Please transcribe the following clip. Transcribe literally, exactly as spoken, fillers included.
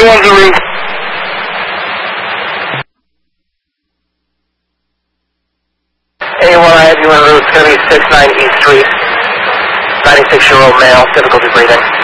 one's the roof. A one, I have you on roof. It's going to be six nine East Street. ninety-six-year-old male, difficulty breathing.